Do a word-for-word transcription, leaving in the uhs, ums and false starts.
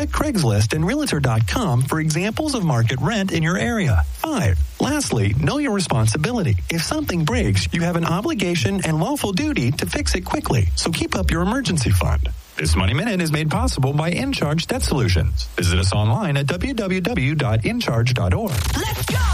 Check Craigslist and Realtor dot com for examples of market rent in your area. Five. Lastly, know your responsibility. If something breaks, you have an obligation and lawful duty to fix it quickly. So keep up your emergency fund. This Money Minute is made possible by InCharge Debt Solutions. Visit us online at w w w dot in charge dot org. Let's go!